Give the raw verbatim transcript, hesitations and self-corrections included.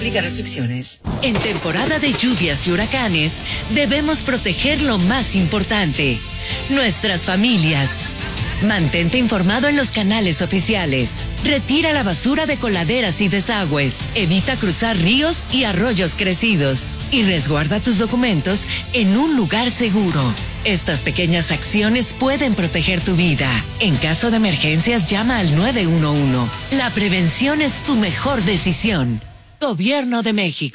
Aplica restricciones. En temporada de lluvias y huracanes, debemos proteger lo más importante, nuestras familias. Mantente informado en los canales oficiales. Retira la basura de coladeras y desagües. Evita cruzar ríos y arroyos crecidos. Y resguarda tus documentos en un lugar seguro. Estas pequeñas acciones pueden proteger tu vida. En caso de emergencias, llama al nueve uno uno. La prevención es tu mejor decisión. Gobierno de México.